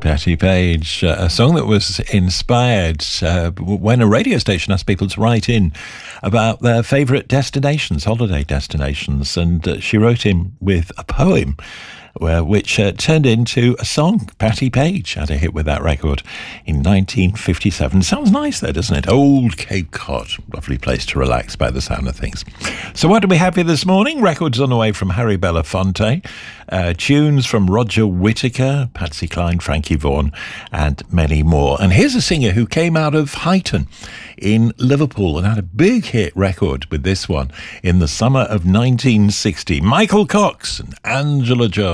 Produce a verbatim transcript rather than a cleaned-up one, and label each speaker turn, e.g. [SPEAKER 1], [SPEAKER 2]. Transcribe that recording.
[SPEAKER 1] Patti Page, uh, a song that was inspired uh, when a radio station asked people to write in about their favourite destinations, holiday destinations, and uh, she wrote in with a poem uh, which uh, turned into a song. Patti Page had a hit with that record in nineteen fifty-seven. Sounds nice though, doesn't it? Old Cape Cod, lovely place to relax by the sound of things. So what do we have here this morning? Records on the way from Harry Belafonte, uh, tunes from Roger Whittaker, Patsy Cline, Frankie Vaughan, and many more. And here's a singer who came out of Huyton in Liverpool and had a big hit record with this one in the summer of nineteen sixty. Michael Cox and Angela Jones.